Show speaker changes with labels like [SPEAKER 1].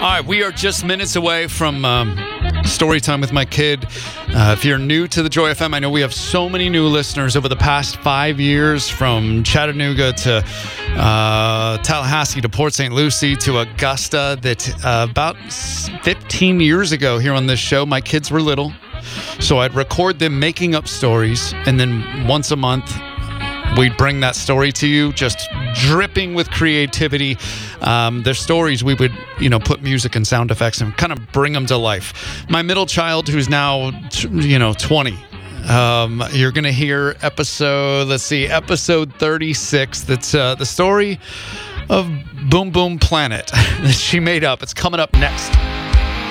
[SPEAKER 1] right, we are just minutes away from story time with my kid. If you're new to the Joy FM, I know we have so many new listeners over the past 5 years, from Chattanooga to Tallahassee to Port St. Lucie to Augusta, that about 15 years ago here on this show, my kids were little. So I'd record them making up stories, and then once a month, we'd bring that story to you, just dripping with creativity. Their stories, we would, put music and sound effects and kind of bring them to life. My middle child, who's now, 20, you're going to hear episode 36. That's the story of Boom Boom Planet that she made up. It's coming up next.